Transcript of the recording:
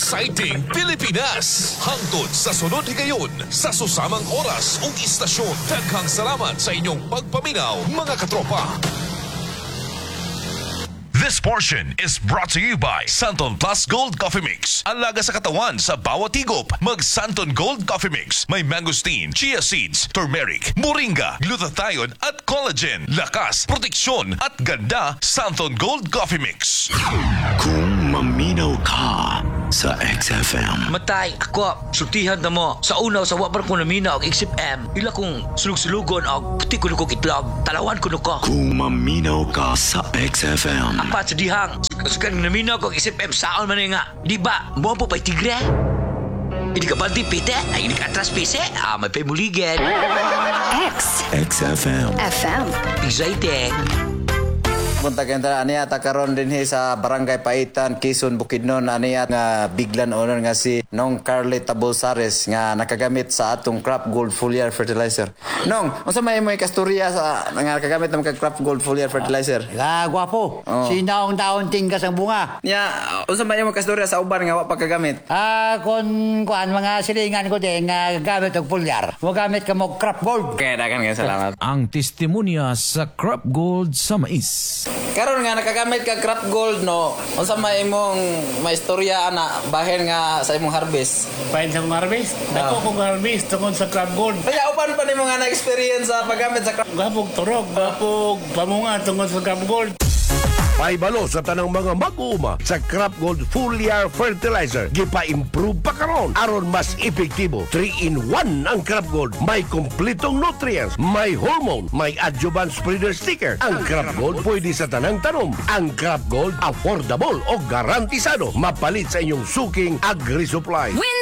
Exciting Pilipinas! Hangtod sa sunod higayon sa susamang oras ug istasyon. Daghang salamat sa inyong pagpaminaw, mga katropa. This portion is brought to you by Santon Plus Gold Coffee Mix. Alaga sa katawan sa bawat higop. Mag Santon Gold Coffee Mix. May mangosteen, chia seeds, turmeric, moringa, glutathione at collagen. Lakas, proteksyon at ganda. Santon Gold Coffee Mix. Kung maminaw ka sa XFM, Matay, ako, sultihan na mo. Sa unaw, sa wabar ko namina og XFM. Ila kong sulug-sulugon og puti ko nukong itlog. Talawan ko nuko. kung maminaw ka sa XFM, Apat sa dihang. Sukan namina og XFM saon man nga. Di ba? Mo po pa'y tigre? Hindi ka banti pite? Ay, hindi ka atras pise? May paymuligan. XFM. FM. Exciting. Punta kayo aniya karon din sa Barangay Paitan, Quezon, Bukidnon aniya nga biglan owner nga si Nong Carly Tabulsares nga nakagamit sa atong Crop Gold Foliar Fertilizer. Nong, unsa may mo ikastorya sa nga nakagamit ng Crop Gold Foliar Fertilizer? Gwapo. Oh. Sinaong taon tingkas ang bunga. Nya, unsa may mo ikastorya sa uban nga wa pagkagamit? Kung mga silingan ko din nga gamit og pulyar. Mo gamit ka mo crop gold. Kaya dagan nga salamat. Ang testimonya sa Crop Gold sa mais. Karon nga nakagamit ka Crop Gold no. Unsa may imong maistorya ana bahin nga sa imong harvest? Pain sa kong harvest. Dako kong harvest tungkol sa Crop Gold. Kaya upan pa nimo nga na experience sa paggamit sa Crop Gapog turog, gapog pamunga tungkol sa Crop Gold. Paibalo sa tanang mga mag-uuma sa Crop Gold Foliar Fertilizer. Gipa-improve pa karon aron mas epektibo. 3-in-1 ang Crop Gold. May kompletong nutrients, may hormone, may adjuvant spreader sticker. Ang Crop Gold pwede sa tanang tanom. Ang Crop Gold affordable o garantisado. Mapalit sa inyong suking agri-supply. Win